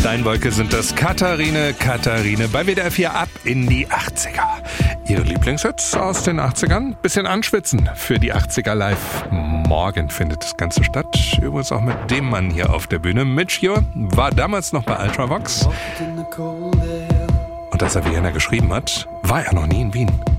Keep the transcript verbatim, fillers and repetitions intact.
Steinwolke sind das. Katharine, Katharine bei W D R vier ab in die achtziger. Ihre Lieblingshits aus den achtzigern? Bisschen anschwitzen für die achtziger live. Morgen findet das Ganze statt. Übrigens auch mit dem Mann hier auf der Bühne. Mitch Ure war damals noch bei Ultravox. Und als er Vienna geschrieben hat, war er noch nie in Wien.